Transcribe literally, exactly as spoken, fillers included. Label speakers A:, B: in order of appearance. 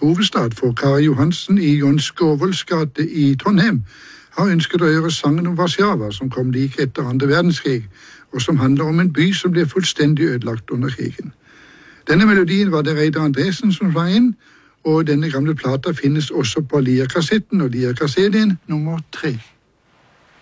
A: hovedstad, for Kari Johansen i John Skovholds gate i Trondheim har ønsket å gjøre sangen om Warszawa, som kom like etter andre verdenskrig, og som handler om en by som ble fullstendig ødelagt under krigen. Denne melodien var det Reidar Andresen som sang inn, og denne gamle plata finnes også på Lia-kassetten og Lia-kassetten nummer tre.